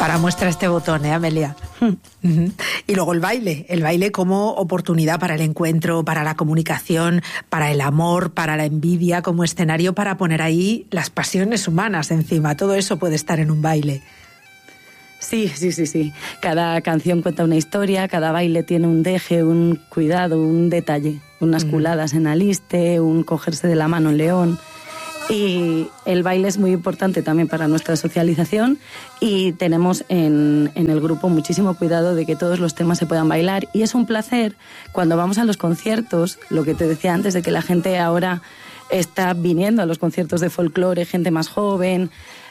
Para muestra este botón, Amelia. Y luego el baile como oportunidad para el encuentro, para la comunicación, para el amor, para la envidia, como escenario para poner ahí las pasiones humanas encima. Todo eso puede estar en un baile. Sí. Cada canción cuenta una historia, cada baile tiene un deje, un cuidado, un detalle. Unas culadas en aliste, un cogerse de la mano en león. Y el baile es muy importante también para nuestra socialización y tenemos en el grupo muchísimo cuidado de que todos los temas se puedan bailar. Y es un placer cuando vamos a los conciertos, lo que te decía antes de que la gente ahora está viniendo a los conciertos de folclore, gente más joven,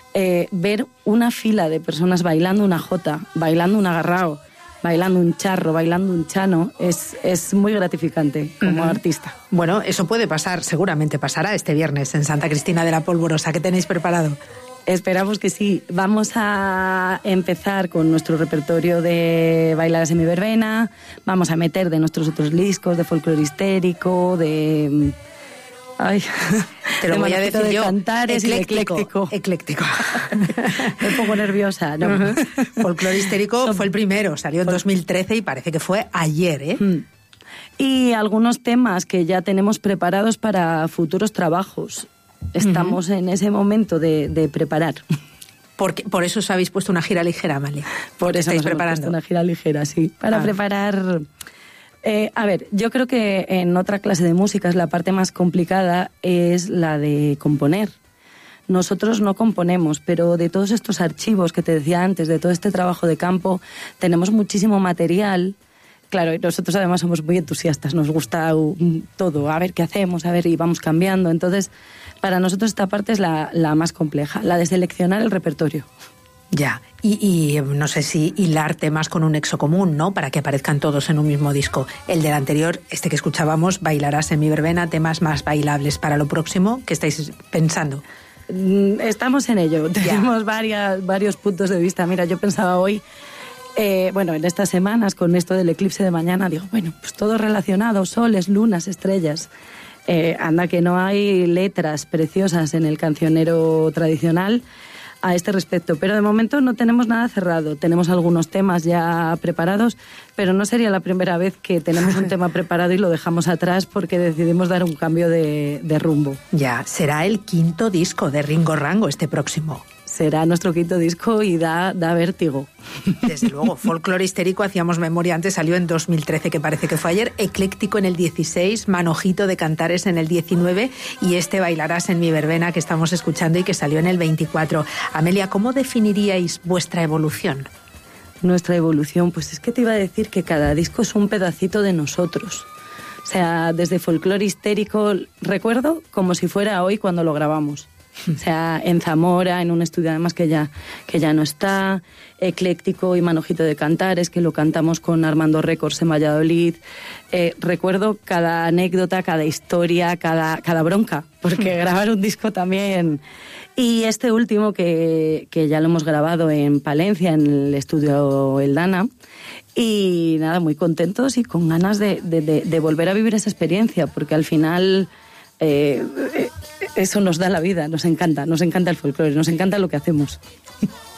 ver una fila de personas bailando una jota, bailando un agarrao, bailando un charro, bailando un chano, es muy gratificante como artista. Bueno, eso puede pasar, seguramente pasará este viernes en Santa Cristina de la Polvorosa. ¿Qué tenéis preparado? Esperamos que sí. Vamos a empezar con nuestro repertorio de bailadas en mi verbena, vamos a meter de nuestros otros discos, de folclore histérico, de... Ay, te lo voy a decir yo. Cantares ecléctico. Ecléctico. Me pongo nerviosa, ¿no? Folclore histérico fue el primero, salió en 2013 y parece que fue ayer, ¿eh? Y algunos temas que ya tenemos preparados para futuros trabajos. Estamos en ese momento de preparar. Por eso os habéis puesto una gira ligera, Amalia. Por eso estáis nos preparando. Hemos puesto una gira ligera, sí. Para preparar... a ver, yo creo que en otra clase de músicas la parte más complicada es la de componer. Nosotros no componemos, pero de todos estos archivos que te decía antes, de todo este trabajo de campo, tenemos muchísimo material. Claro, y nosotros además somos muy entusiastas, nos gusta todo, a ver qué hacemos, a ver, y vamos cambiando. Entonces, para nosotros esta parte es la más compleja, la de seleccionar el repertorio. Ya, y no sé si hilar temas con un nexo común, ¿no? Para que aparezcan todos en un mismo disco. El del anterior, este que escuchábamos, Bailarás en mi verbena, temas más bailables. Para lo próximo, ¿qué estáis pensando? Estamos en ello, tenemos varios puntos de vista. Mira, yo pensaba hoy, en estas semanas, con esto del eclipse de mañana, digo, bueno, pues todo relacionado, soles, lunas, estrellas. Anda que no hay letras preciosas en el cancionero tradicional a este respecto, pero de momento no tenemos nada cerrado. Tenemos algunos temas ya preparados, pero no sería la primera vez que tenemos un tema preparado y lo dejamos atrás porque decidimos dar un cambio de rumbo. Ya, será el quinto disco de Ringo Rango este próximo. Será nuestro quinto disco y da vértigo. Desde luego, Folclore histérico, hacíamos memoria antes, salió en 2013, que parece que fue ayer, Ecléctico en el 16, Manojito de Cantares en el 19 y este Bailarás en mi verbena que estamos escuchando y que salió en el 24. Amelia, ¿cómo definiríais vuestra evolución? Nuestra evolución, pues es que te iba a decir que cada disco es un pedacito de nosotros. O sea, desde Folclore histérico, recuerdo como si fuera hoy cuando lo grabamos. O sea, en Zamora, en un estudio además que ya no está, Ecléctico y Manojito de Cantares, que lo cantamos con Armando Records en Valladolid. Recuerdo cada anécdota, cada historia, cada bronca, porque grabar un disco también... Y este último, que ya lo hemos grabado en Palencia, en el estudio Eldana, y nada, muy contentos y con ganas de volver a vivir esa experiencia, porque al final... eso nos da la vida, nos encanta el folclore, nos encanta lo que hacemos.